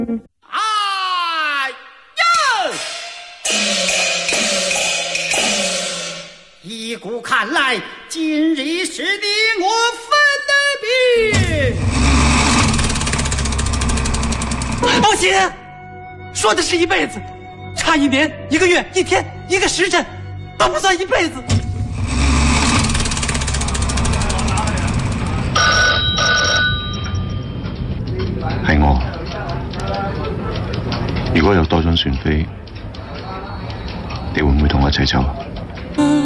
哎呀！依古看来，今日是你我分的病。 不行，说的是一辈子，差1年、1个月、1天、1个时辰，都不算一辈子。 係我，如果有多張船飛，你會唔會同我一齊走？